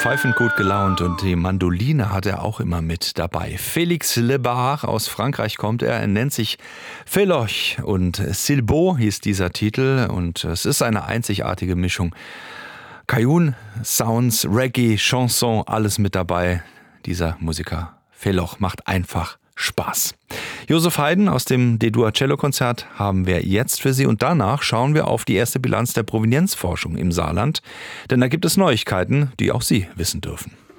Pfeifend gut gelaunt und die Mandoline hat er auch immer mit dabei. Félix Lebard aus Frankreich kommt er. Er nennt sich Féloch und Silbo hieß dieser Titel und es ist eine einzigartige Mischung. Cajun, Sounds, Reggae, Chanson, alles mit dabei. Dieser Musiker Féloch macht einfach Spaß. Josef Haydn aus dem D-Dur Cello-Konzert haben wir jetzt für Sie und danach schauen wir auf die erste Bilanz der Provenienzforschung im Saarland, denn da gibt es Neuigkeiten, die auch Sie wissen dürfen.